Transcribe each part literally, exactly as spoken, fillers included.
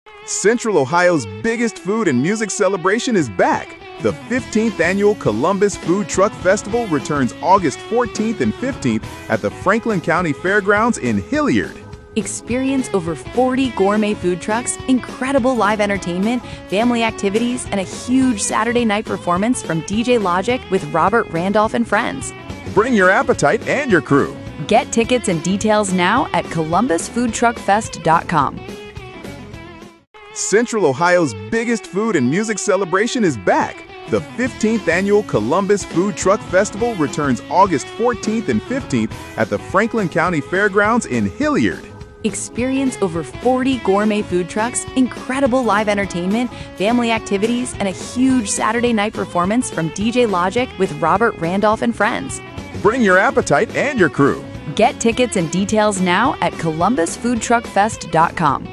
Central Ohio's biggest food and music celebration is back. The fifteenth Annual Columbus Food Truck Festival returns August fourteenth and fifteenth at the Franklin County Fairgrounds in Hilliard. Experience over forty gourmet food trucks, incredible live entertainment, family activities, and a huge Saturday night performance from D J Logic with Robert Randolph and friends. Bring your appetite and your crew. Get tickets and details now at columbus food truck fest dot com. Central Ohio's biggest food and music celebration is back. The fifteenth Annual Columbus Food Truck Festival returns August fourteenth and fifteenth at the Franklin County Fairgrounds in Hilliard. Experience over forty gourmet food trucks, incredible live entertainment, family activities, and a huge Saturday night performance from D J Logic with Robert Randolph and friends. Bring your appetite and your crew. Get tickets and details now at columbus food truck fest dot com.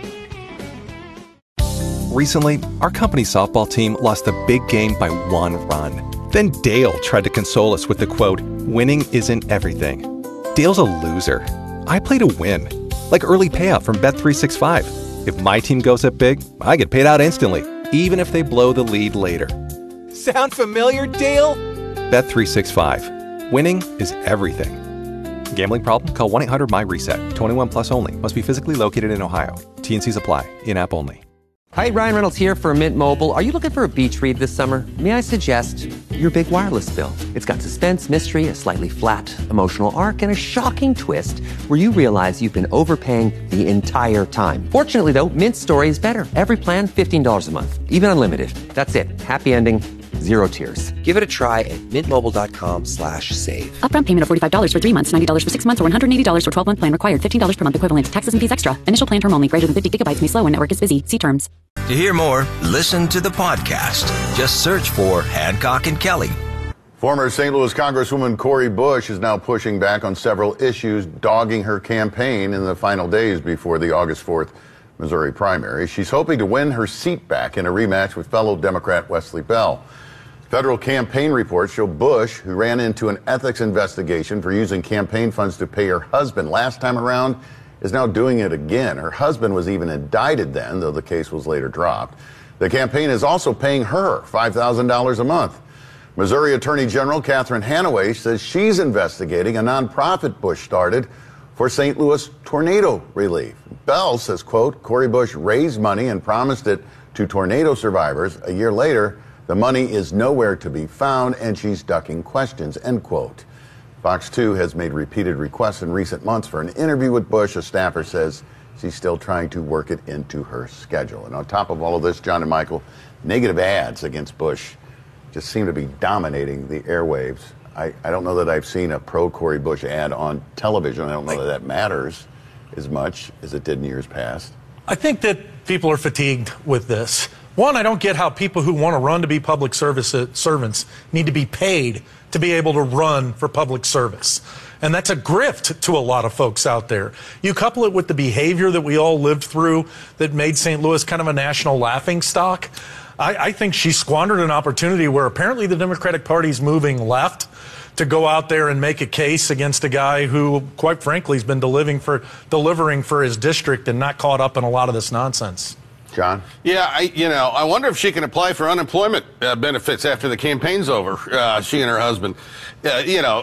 Recently, our company's softball team lost a big game by one run. Then Dale tried to console us with the quote, "Winning isn't everything." Dale's a loser. I play to win. Like early payout from Bet three sixty-five. If my team goes up big, I get paid out instantly, even if they blow the lead later. Sound familiar, Dale? Bet three sixty-five. Winning is everything. Gambling problem? Call one eight hundred M Y reset. twenty-one plus only. Must be physically located in Ohio. T N Cs apply. In-app only. Hi, Ryan Reynolds here for Mint Mobile. Are you looking for a beach read this summer? May I suggest your big wireless bill? It's got suspense, mystery, a slightly flat, emotional arc, and a shocking twist where you realize you've been overpaying the entire time. Fortunately, though, Mint's story is better. Every plan, fifteen dollars a month. Even unlimited. That's it. Happy ending. Zero tears. Give it a try at mintmobile.com slash save. Upfront payment of forty-five dollars for three months, ninety dollars for six months, or one hundred eighty dollars for twelve-month plan required. fifteen dollars per month equivalent. Taxes and fees extra. Initial plan term only. Greater than fifty gigabytes may slow when network is busy. See terms. To hear more, listen to the podcast. Just search for Hancock and Kelly. Former Saint Louis Congresswoman Cori Bush is now pushing back on several issues dogging her campaign in the final days before the August fourth Missouri primary. She's hoping to win her seat back in a rematch with fellow Democrat Wesley Bell. Federal campaign reports show Bush, who ran into an ethics investigation for using campaign funds to pay her husband last time around, is now doing it again. Her husband was even indicted then, though the case was later dropped. The campaign is also paying her five thousand dollars a month. Missouri Attorney General Catherine Hanaway says she's investigating a nonprofit Bush started for Saint Louis tornado relief. Bell says, quote, Cori Bush raised money and promised it to tornado survivors. A year later, the money is nowhere to be found, and she's ducking questions, end quote. Fox two has made repeated requests in recent months for an interview with Bush. A staffer says she's still trying to work it into her schedule. And on top of all of this, John and Michael, negative ads against Bush just seem to be dominating the airwaves. I, I don't know that I've seen a pro-Cori Bush ad on television. I don't know that that matters as much as it did in years past. I think that people are fatigued with this. One, I don't get how people who want to run to be public service servants need to be paid to be able to run for public service. And that's a grift to a lot of folks out there. You couple it with the behavior that we all lived through that made Saint Louis kind of a national laughingstock. I, I think she squandered an opportunity where apparently the Democratic Party is moving left to go out there and make a case against a guy who, quite frankly, has been delivering for, delivering for his district and not caught up in a lot of this nonsense. John? Yeah, I, you know, I wonder if she can apply for unemployment uh, benefits after the campaign's over, uh, she and her husband. Uh, you know,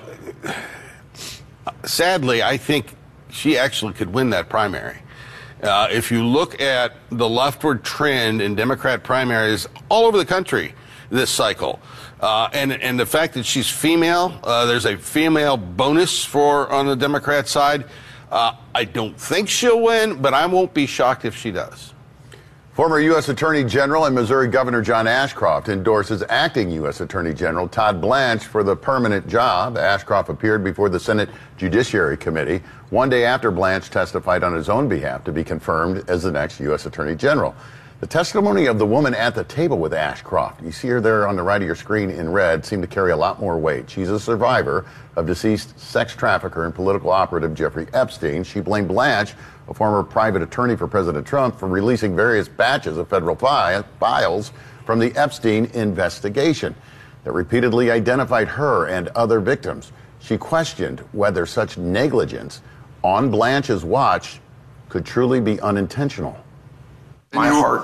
sadly, I think she actually could win that primary. Uh, if you look at the leftward trend in Democrat primaries all over the country this cycle, uh, and, and the fact that she's female, uh, there's a female bonus for on the Democrat side. Uh, I don't think she'll win, but I won't be shocked if she does. Former U S Attorney General and Missouri Governor John Ashcroft endorses acting U S Attorney General Todd Blanche for the permanent job. Ashcroft appeared before the Senate Judiciary Committee one day after Blanche testified on his own behalf to be confirmed as the next U S Attorney General. The testimony of the woman at the table with Ashcroft, you see her there on the right of your screen in red, seemed to carry a lot more weight. She's a survivor of deceased sex trafficker and political operative Jeffrey Epstein. She blamed Blanche, a former private attorney for President Trump, for releasing various batches of federal files from the Epstein investigation that repeatedly identified her and other victims. She questioned whether such negligence on Blanche's watch could truly be unintentional. My heart